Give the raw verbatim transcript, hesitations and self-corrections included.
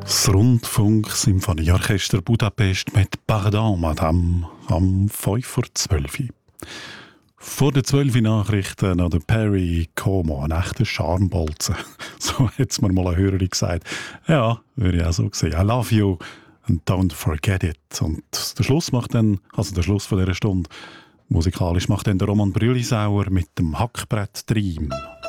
Das Rundfunk-Symphonieorchester Budapest mit «Pardon, Madame» am fünf vor zwölf. Vor den zwölf Nachrichten noch der Perry Como, ein echter Charmbolzen. So hat es mir mal eine Hörerin gesagt. Ja, würde ich auch so sehen. I love you and don't forget it. Und der Schluss macht dann, also der Schluss von dieser Stunde, musikalisch macht dann der Roman Brüllisauer mit dem Hackbrett Dream.